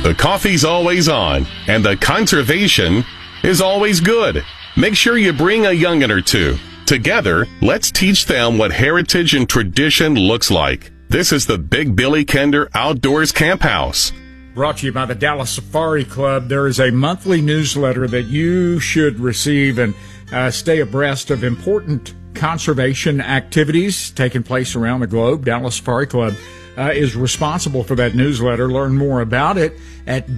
The coffee's always on, and the conservation is always good. Make sure you bring a young'un or two. Together, let's teach them what heritage and tradition looks like. This is the Big Billy Kinder Outdoors Camp House. Brought to you by the Dallas Safari Club. There is a monthly newsletter that you should receive and stay abreast of important conservation activities taking place around the globe. Dallas Safari Club is responsible for that newsletter. Learn more about it at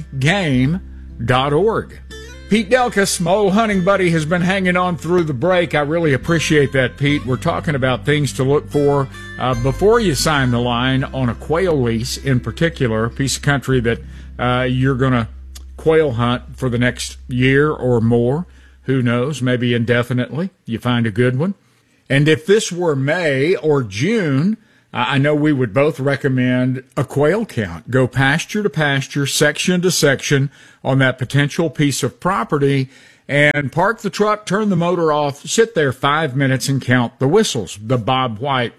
biggame.org. Pete Delkus, my old hunting buddy, has been hanging on through the break. I really appreciate that, Pete. We're talking about things to look for before you sign the line on a quail lease in particular, a piece of country that you're going to quail hunt for the next year or more. Who knows, maybe indefinitely. You find a good one. And if this were May or June, I know we would both recommend a quail count. Go pasture to pasture, section to section on that potential piece of property and park the truck, turn the motor off, sit there 5 minutes and count the whistles, the Bob White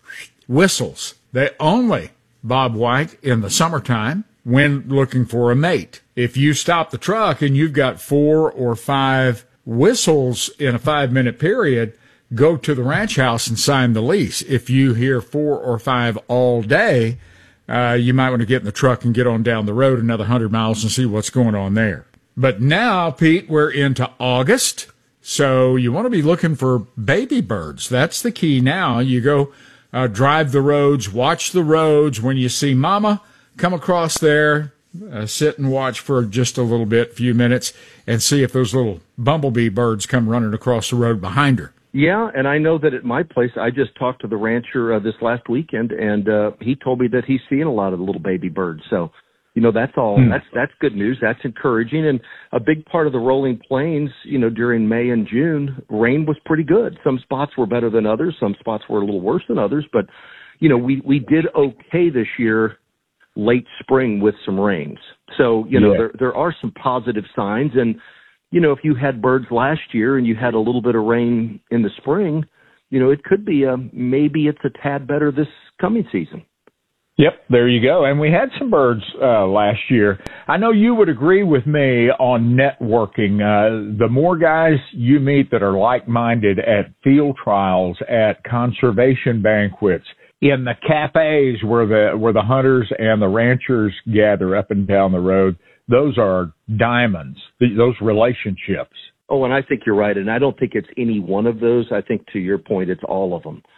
whistles. They only Bob White in the summertime when looking for a mate. If you stop the truck and you've got 4 or 5 whistles in a 5-minute period, go to the ranch house and sign the lease. If you hear 4 or 5 all day, you might want to get in the truck and get on down the road another 100 miles and see what's going on there. But now, Pete, we're into August, so you want to be looking for baby birds. That's the key now. You go drive the roads, watch the roads. When you see mama come across there, sit and watch for just a little bit, few minutes, and see if those little bumblebee birds come running across the road behind her. Yeah, and I know that at my place, I just talked to the rancher this last weekend, and he told me that he's seeing a lot of the little baby birds. So, you know, that's all. That's good news. That's encouraging. And a big part of the rolling plains, you know, during May and June, rain was pretty good. Some spots were better than others. Some spots were a little worse than others. But, you know, we did okay this year, late spring with some rains. So, you know, there are some positive signs. And, you know, if you had birds last year and you had a little bit of rain in the spring, you know, it could be maybe it's a tad better this coming season. Yep, there you go. And we had some birds last year. I know you would agree with me on networking. The more guys you meet that are like-minded at field trials, at conservation banquets, in the cafes where the hunters and the ranchers gather up and down the road, those are diamonds, those relationships. Oh, and I think you're right. And I don't think it's any one of those. I think, to your point, it's all of them.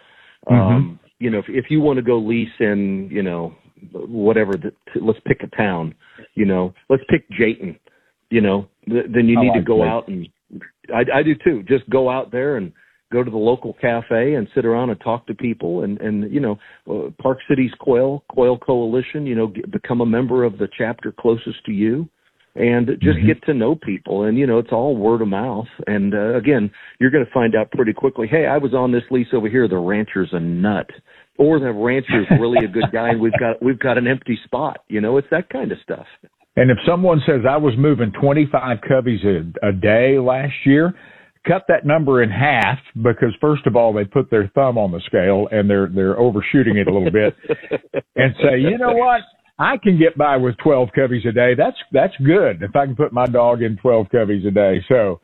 You know, if you want to go lease in, you know, whatever, let's pick a town, you know, let's pick Jayton, you know, then you need to go out and I do too. Just go out there and go to the local cafe and sit around and talk to people and you know, Park Cities Quail Coalition, you know, become a member of the chapter closest to you and just get to know people. And, you know, it's all word of mouth. And, again, you're going to find out pretty quickly, hey, I was on this lease over here. The rancher's a nut, or the rancher's really a good guy. And we've got an empty spot. You know, it's that kind of stuff. And if someone says I was moving 25 coveys a day last year, cut that number in half, because first of all, they put their thumb on the scale and they're overshooting it a little bit, and say, you know what, I can get by with 12 coveys a day. That's good. If I can put my dog in 12 coveys a day. So,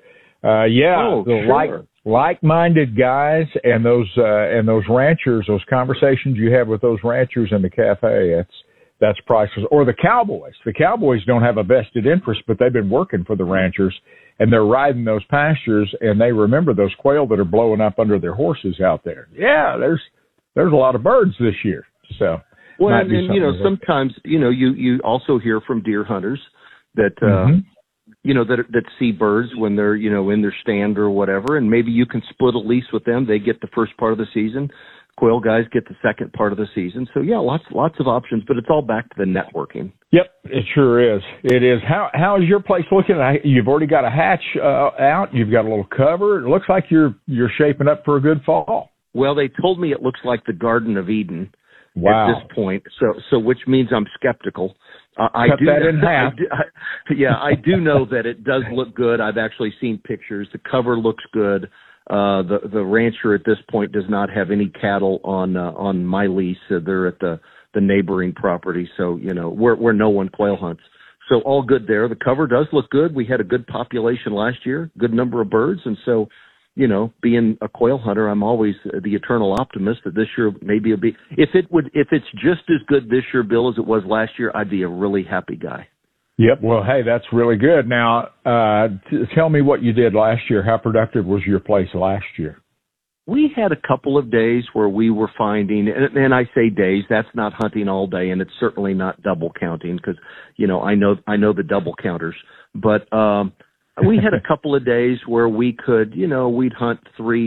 sure. Like-minded guys and those ranchers, those conversations you have with those ranchers in the cafe, that's priceless. Or the Cowboys. The Cowboys don't have a vested interest, but they've been working for the ranchers, and they're riding those pastures, and they remember those quail that are blowing up under their horses out there. Yeah, there's a lot of birds this year. So, well, and you know, sometimes, you know, you also hear from deer hunters that, you know, that see birds when they're, you know, in their stand or whatever, and maybe you can split a lease with them. They get the first part of the season. Quail guys get the second part of the season. So, yeah, lots of options, but it's all back to the networking. Yep, it sure is. It is. How is your place looking? You've already got a hatch out. You've got a little cover. It looks like you're shaping up for a good fall. Well, they told me it looks like the Garden of Eden at this point, so which means I'm skeptical. Cut that in half. I do know that it does look good. I've actually seen pictures. The cover looks good. The rancher at this point does not have any cattle on my lease. They're at the neighboring property, so, you know, where no one quail hunts. So all good there. The cover does look good. We had a good population last year, good number of birds. And so, being a quail hunter, I'm always the eternal optimist that this year maybe it'll be, if it's just as good this year, Bill, as it was last year, I'd be a really happy guy. Yep. Well, hey, that's really good. Now, tell me what you did last year. How productive was your place last year? We had a couple of days where we were finding, and I say days, that's not hunting all day, and it's certainly not double counting because, I know the double counters. But we had a couple of days where we could, we'd hunt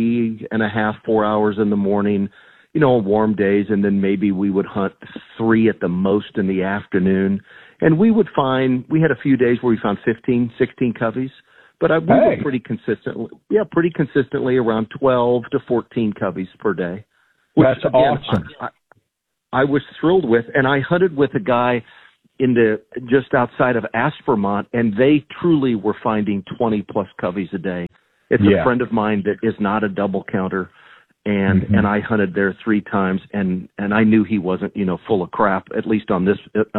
3.5, 4 hours in the morning, on warm days, and then maybe we would hunt 3 at the most in the afternoon. And we had a few days where we found 15, 16 coveys. But we were pretty consistently around 12 to 14 coveys per day. Which, that's again, awesome. I was thrilled with, and I hunted with a guy just outside of Aspermont, and they truly were finding 20 plus coveys a day. It's a friend of mine that is not a double counter, and I hunted there 3 times, and I knew he wasn't full of crap, at least on this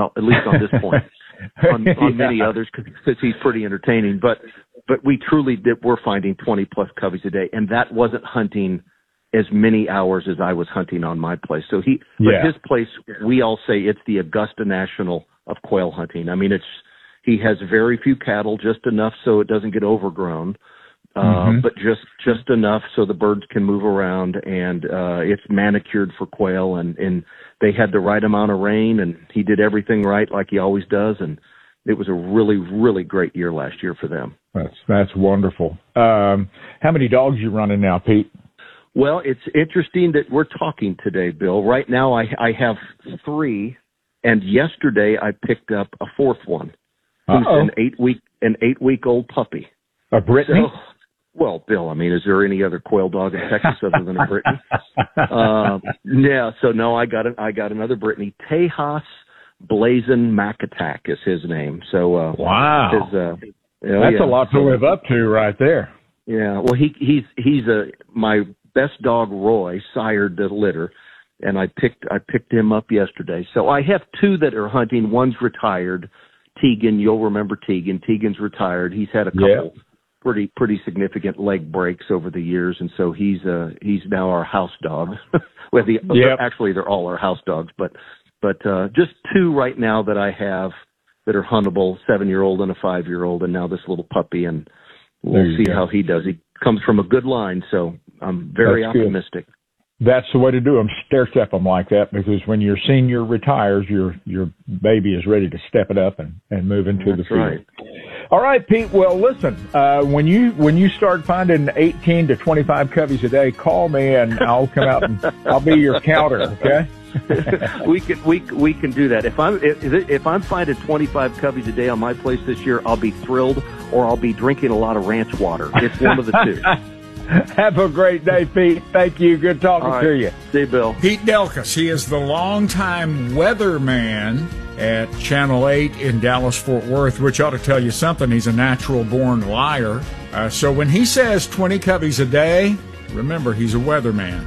point. on many others because he's pretty entertaining, but we truly were finding 20 plus coveys a day, and that wasn't hunting as many hours as I was hunting on my place. So but his place, we all say it's the Augusta National of quail hunting. I mean, he has very few cattle, just enough so it doesn't get overgrown, but just enough so the birds can move around, and it's manicured for quail, and they had the right amount of rain, and he did everything right like he always does, and it was a really, really great year last year for them. That's wonderful. How many dogs you running now, Pete? Well, it's interesting that we're talking today, Bill. Right now I have 3, and yesterday I picked up a 4th one, who's an 8-week-old puppy. A Brittany? So, well, Bill, I mean, is there any other quail dog in Texas other than a Brittany? I got another Brittany. Tejas Blazin Macatak is his name. So wow, that's a lot to live up to right there. Yeah, well, he's my best dog, Roy, sired the litter, and I picked him up yesterday. So I have 2 that are hunting. One's retired, Tegan. You'll remember Tegan. Tegan's retired. He's had a couple pretty significant leg breaks over the years, and so he's now our house dog. Actually, they're all our house dogs, but just 2 right now that I have that are huntable, 7-year-old and a 5-year-old, and now this little puppy, and we'll see how he does. He comes from a good line, so I'm very optimistic. That's the way to do them. Stair step them like that, because when your senior retires, your baby is ready to step it up and move into the field. Right. All right, Pete. Well, listen, when you start finding 18 to 25 coveys a day, call me and I'll come out and I'll be your counter. Okay. we can do that. If I'm finding 25 coveys a day on my place this year, I'll be thrilled, or I'll be drinking a lot of ranch water. It's one of the 2. Have a great day, Pete. Thank you. Good talking to you. See you, Bill. Pete Delkus. He is the longtime weatherman at Channel 8 in Dallas-Fort Worth, which ought to tell you something. He's a natural-born liar. So when he says 20 coveys a day, remember, he's a weatherman.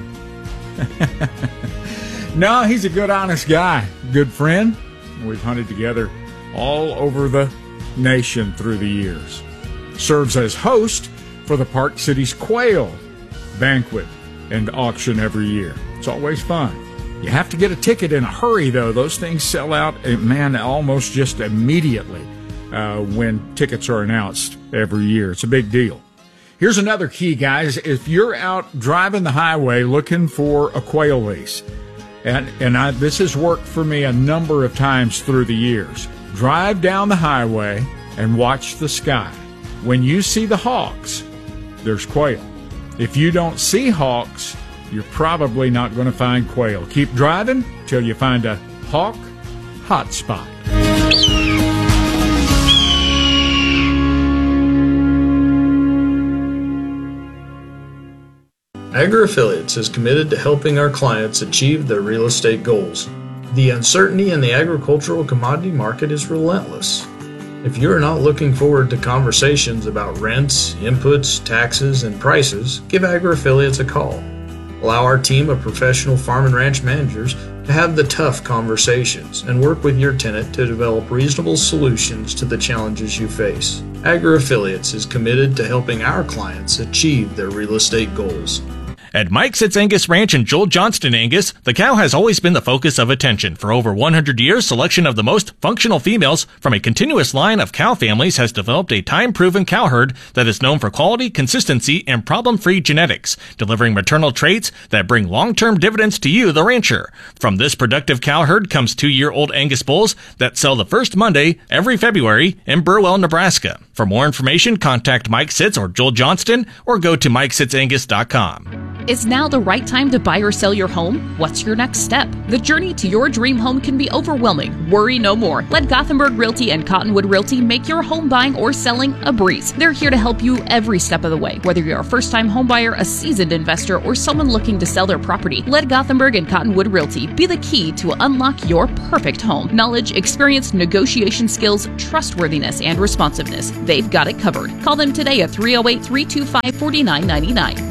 No, he's a good, honest guy. Good friend. We've hunted together all over the nation through the years. Serves as host for the Park Cities Quail Banquet and auction every year. It's always fun. You have to get a ticket in a hurry, though. Those things sell out, almost just immediately when tickets are announced every year. It's a big deal. Here's another key, guys. If you're out driving the highway looking for a quail lease, this has worked for me a number of times through the years. Drive down the highway and watch the sky. When you see the hawks, there's quail. If you don't see hawks, you're probably not going to find quail. Keep driving till you find a hawk hotspot. AgriAffiliates is committed to helping our clients achieve their real estate goals. The uncertainty in the agricultural commodity market is relentless. If you are not looking forward to conversations about rents, inputs, taxes, and prices, give AgriAffiliates a call. Allow our team of professional farm and ranch managers to have the tough conversations and work with your tenant to develop reasonable solutions to the challenges you face. Agri-Affiliates is committed to helping our clients achieve their real estate goals. At Mike Sitz Angus Ranch in Joel Johnston, Angus, the cow has always been the focus of attention. For over 100 years, selection of the most functional females from a continuous line of cow families has developed a time-proven cow herd that is known for quality, consistency, and problem-free genetics, delivering maternal traits that bring long-term dividends to you, the rancher. From this productive cow herd comes 2-year-old Angus bulls that sell the first Monday every February in Burwell, Nebraska. For more information, contact Mike Sitz or Joel Johnston or go to MikeSitzAngus.com. Is now the right time to buy or sell your home? What's your next step? The journey to your dream home can be overwhelming. Worry no more. Let Gothenburg Realty and Cottonwood Realty make your home buying or selling a breeze. They're here to help you every step of the way. Whether you're a first-time home buyer, a seasoned investor, or someone looking to sell their property, let Gothenburg and Cottonwood Realty be the key to unlock your perfect home. Knowledge, experience, negotiation skills, trustworthiness, and responsiveness. They've got it covered. Call them today at 308-325-4999.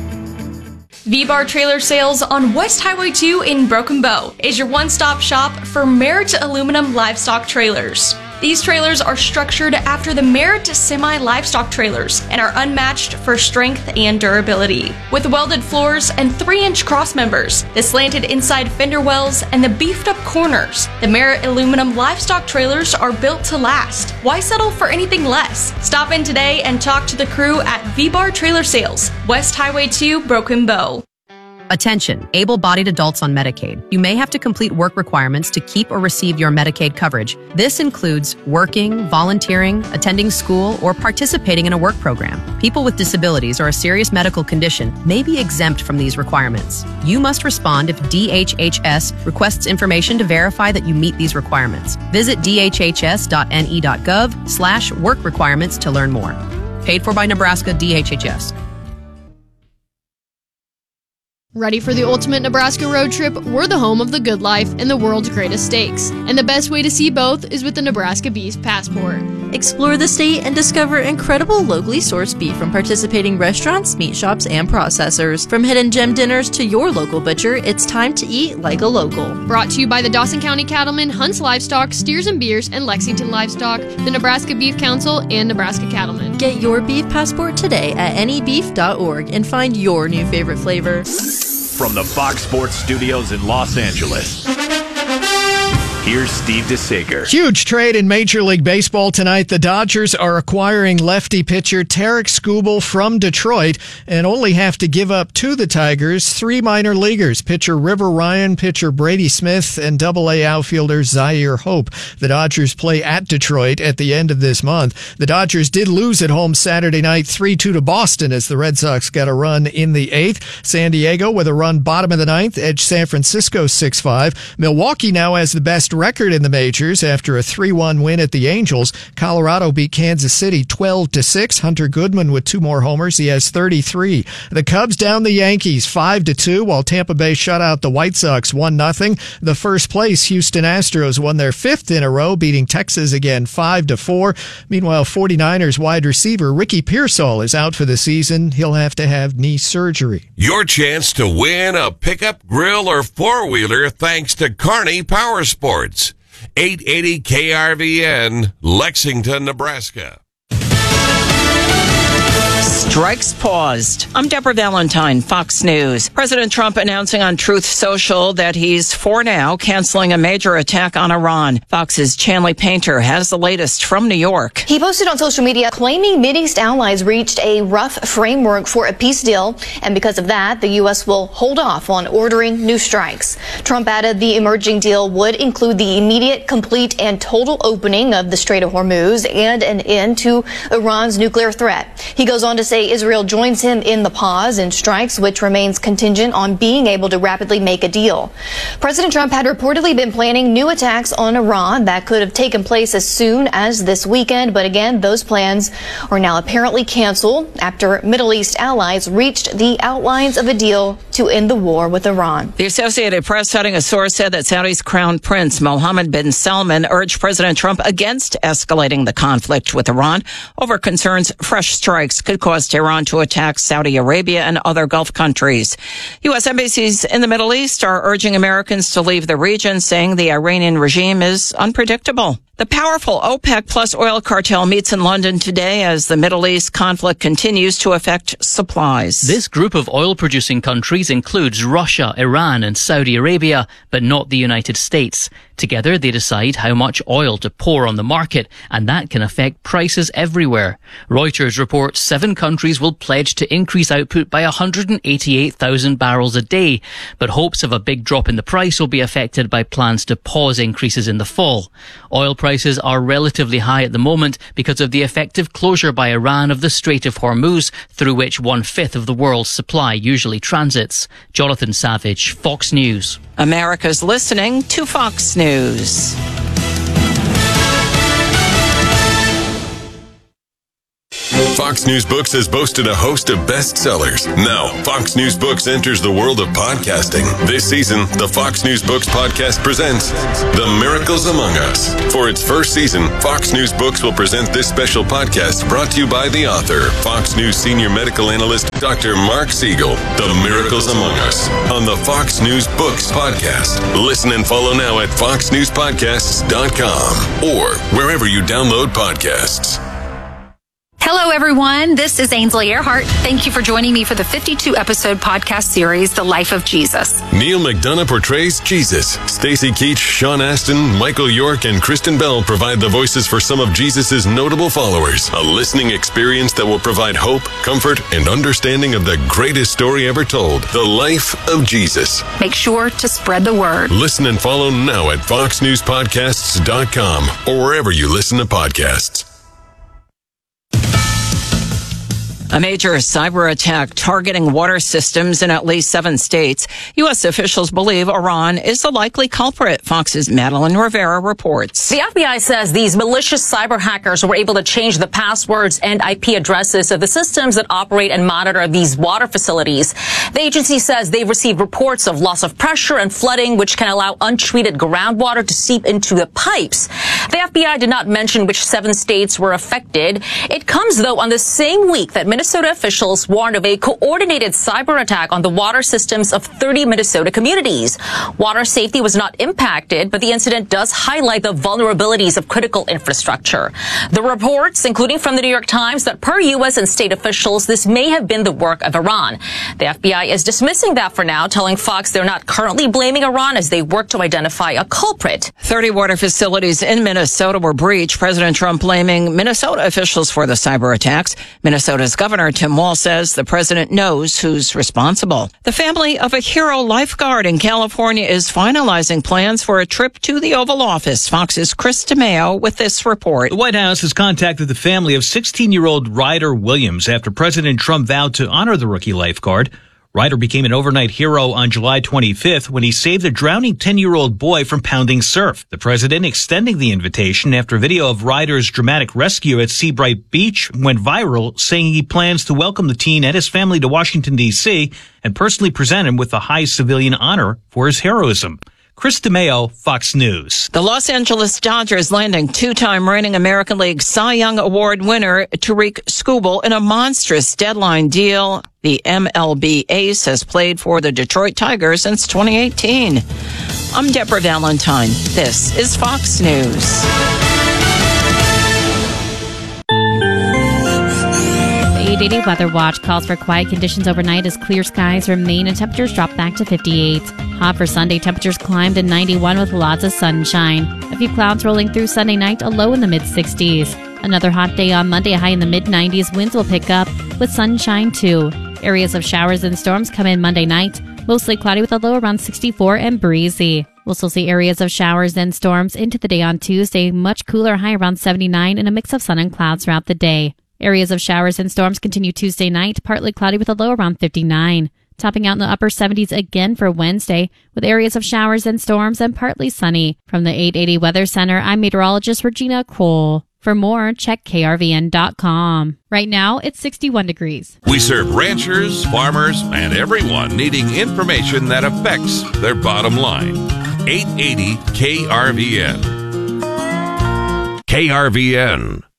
V-Bar Trailer Sales on West Highway 2 in Broken Bow is your one-stop shop for Merritt aluminum livestock trailers. These trailers are structured after the Merritt semi-livestock trailers and are unmatched for strength and durability. With welded floors and 3-inch cross members, the slanted inside fender wells, and the beefed-up corners, the Merritt aluminum livestock trailers are built to last. Why settle for anything less? Stop in today and talk to the crew at V-Bar Trailer Sales, West Highway 2, Broken Bow. Attention, able-bodied adults on Medicaid. You may have to complete work requirements to keep or receive your Medicaid coverage. This includes working, volunteering, attending school, or participating in a work program. People with disabilities or a serious medical condition may be exempt from these requirements. You must respond if DHHS requests information to verify that you meet these requirements. Visit dhhs.ne.gov/work requirements to learn more. Paid for by Nebraska DHHS. Ready for the ultimate Nebraska road trip? We're the home of the good life and the world's greatest steaks. And the best way to see both is with the Nebraska Beef Passport. Explore the state and discover incredible locally sourced beef from participating restaurants, meat shops, and processors. From hidden gem dinners to your local butcher, it's time to eat like a local. Brought to you by the Dawson County Cattlemen, Hunts Livestock, Steers and Beers, and Lexington Livestock, the Nebraska Beef Council, and Nebraska Cattlemen. Get your beef passport today at nebeef.org and find your new favorite flavor. From the Fox Sports Studios in Los Angeles, here's Steve DeSager. Huge trade in Major League Baseball tonight. The Dodgers are acquiring lefty pitcher Tarik Skubal from Detroit and only have to give up to the Tigers 3 minor leaguers, pitcher River Ryan, pitcher Brady Smith, and Double-A outfielder Zaire Hope. The Dodgers play at Detroit at the end of this month. The Dodgers did lose at home Saturday night 3-2 to Boston as the Red Sox got a run in the 8th. San Diego with a run bottom of the 9th, edged San Francisco 6-5. Milwaukee now has the best record in the majors after a 3-1 win at the Angels. Colorado beat Kansas City 12-6. Hunter Goodman with 2 more homers. He has 33. The Cubs down the Yankees 5-2, while Tampa Bay shut out the White Sox 1-0. The first place Houston Astros won their 5th in a row, beating Texas again 5-4. Meanwhile, 49ers wide receiver Ricky Pearsall is out for the season. He'll have to have knee surgery. Your chance to win a pickup, grill, or four-wheeler thanks to Kearney Power Sports. 880 KRVN, Lexington, Nebraska. Strikes paused. I'm Deborah Valentine, Fox News. President Trump announcing on Truth Social that he's, for now, canceling a major attack on Iran. Fox's Chanley Painter has the latest from New York. He posted on social media claiming Mideast allies reached a rough framework for a peace deal, and because of that, the U.S. will hold off on ordering new strikes. Trump added the emerging deal would include the immediate, complete, and total opening of the Strait of Hormuz and an end to Iran's nuclear threat. He goes on to say Israel joins him in the pause in strikes, which remains contingent on being able to rapidly make a deal. President Trump had reportedly been planning new attacks on Iran that could have taken place as soon as this weekend, but again, those plans are now apparently canceled after Middle East allies reached the outlines of a deal to end the war with Iran. The Associated Press, citing a source, said that Saudi's Crown Prince Mohammed bin Salman urged President Trump against escalating the conflict with Iran over concerns fresh strikes could cause Iran to attack Saudi Arabia and other Gulf countries. U.S. embassies in the Middle East are urging Americans to leave the region, saying the Iranian regime is unpredictable. The powerful OPEC plus oil cartel meets in London today as the Middle East conflict continues to affect supplies. This group of oil-producing countries includes Russia, Iran and Saudi Arabia, but not the United States. Together, they decide how much oil to pour on the market, and that can affect prices everywhere. Reuters reports 7 countries will pledge to increase output by 188,000 barrels a day, but hopes of a big drop in the price will be affected by plans to pause increases in the fall. Oil prices are relatively high at the moment because of the effective closure by Iran of the Strait of Hormuz, through which 1/5 of the world's supply usually transits. Jonathan Savage, Fox News. America's listening to Fox News. Fox News Books has boasted a host of bestsellers. Now, Fox News Books enters the world of podcasting. This season, the Fox News Books podcast presents The Miracles Among Us. For its first season, Fox News Books will present this special podcast brought to you by the author, Fox News senior medical analyst, Dr. Mark Siegel. The Miracles Among Us on the Fox News Books podcast. Listen and follow now at foxnewspodcasts.com or wherever you download podcasts. Hello, everyone. This is Ainsley Earhart. Thank you for joining me for the 52-episode podcast series, The Life of Jesus. Neil McDonough portrays Jesus. Stacey Keach, Sean Astin, Michael York, and Kristen Bell provide the voices for some of Jesus' notable followers. A listening experience that will provide hope, comfort, and understanding of the greatest story ever told, The Life of Jesus. Make sure to spread the word. Listen and follow now at foxnewspodcasts.com or wherever you listen to podcasts. A major cyber attack targeting water systems in at least 7 states. U.S. officials believe Iran is the likely culprit. Fox's Madeline Rivera reports. The FBI says these malicious cyber hackers were able to change the passwords and IP addresses of the systems that operate and monitor these water facilities. The agency says they've received reports of loss of pressure and flooding, which can allow untreated groundwater to seep into the pipes. The FBI did not mention which 7 states were affected. It comes, though, on the same week that Minnesota officials warned of a coordinated cyber attack on the water systems of 30 Minnesota communities. Water safety was not impacted, but the incident does highlight the vulnerabilities of critical infrastructure. The reports, including from the New York Times, that per U.S. and state officials, this may have been the work of Iran. The FBI is dismissing that for now, telling Fox they're not currently blaming Iran as they work to identify a culprit. 30 water facilities in Minnesota were breached. President Trump blaming Minnesota officials for the cyber attacks. Minnesota's Governor Tim Walz says the president knows who's responsible. The family of a hero lifeguard in California is finalizing plans for a trip to the Oval Office. Fox's Chris DeMeo with this report. The White House has contacted the family of 16-year-old Ryder Williams after President Trump vowed to honor the rookie lifeguard. Ryder became an overnight hero on July 25th when he saved a drowning 10-year-old boy from pounding surf. The president extending the invitation after video of Ryder's dramatic rescue at Seabright Beach went viral, saying he plans to welcome the teen and his family to Washington, D.C. and personally present him with the highest civilian honor for his heroism. Chris DeMeo, Fox News. The Los Angeles Dodgers landing 2-time reigning American League Cy Young Award winner Tarik Skubal in a monstrous deadline deal. The MLB ace has played for the Detroit Tigers since 2018. I'm Deborah Valentine. This is Fox News. The 880 Weather Watch calls for quiet conditions overnight as clear skies remain and temperatures drop back to 58. Hot for Sunday, temperatures climb to 91 with lots of sunshine. A few clouds rolling through Sunday night, a low in the mid-60s. Another hot day on Monday, a high in the mid-90s. Winds will pick up with sunshine too. Areas of showers and storms come in Monday night, mostly cloudy with a low around 64 and breezy. We'll still see areas of showers and storms into the day on Tuesday, much cooler, high around 79 and a mix of sun and clouds throughout the day. Areas of showers and storms continue Tuesday night, partly cloudy with a low around 59. Topping out in the upper 70s again for Wednesday, with areas of showers and storms and partly sunny. From the 880 Weather Center, I'm meteorologist Regina Cole. For more, check krvn.com. Right now, it's 61 degrees. We serve ranchers, farmers, and everyone needing information that affects their bottom line. 880 KRVN. KRVN.